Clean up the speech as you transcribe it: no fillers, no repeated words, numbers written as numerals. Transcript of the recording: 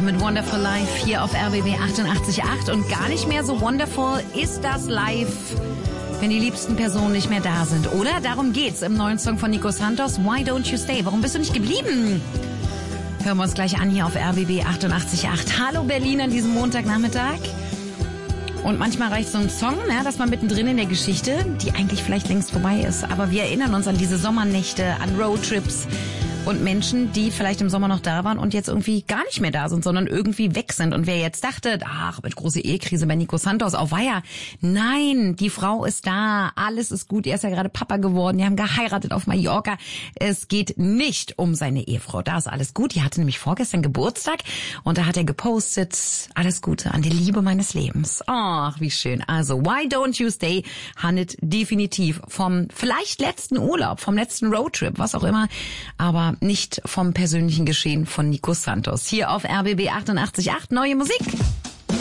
mit Wonderful Life hier auf RBB 88.8 und gar nicht mehr so wonderful ist das live, wenn die liebsten Personen nicht mehr da sind, oder? Darum geht's im neuen Song von Nico Santos, Why Don't You Stay? Warum bist du nicht geblieben? Hören wir uns gleich an hier auf RBB 88.8. Hallo Berlin an diesem Montagnachmittag. Und manchmal reicht so ein Song, ne, dass man mittendrin in der Geschichte, die eigentlich vielleicht längst vorbei ist, aber wir erinnern uns an diese Sommernächte, an Roadtrips und Menschen, die vielleicht im Sommer noch da waren und jetzt irgendwie gar nicht mehr da sind, sondern irgendwie weg sind. Und wer jetzt dachte, ach, mit große Ehekrise bei Nico Santos, auf Weiher. Nein, die Frau ist da, alles ist gut, er ist ja gerade Papa geworden, die haben geheiratet auf Mallorca. Es geht nicht um seine Ehefrau, da ist alles gut. Die hatte nämlich vorgestern Geburtstag und da hat er gepostet, alles Gute an die Liebe meines Lebens. Ach, wie schön. Also, Why Don't You Stay handelt definitiv vom vielleicht letzten Urlaub, vom letzten Roadtrip, was auch immer, aber nicht vom persönlichen Geschehen von Nico Santos. Hier auf RBB 88.8, neue Musik.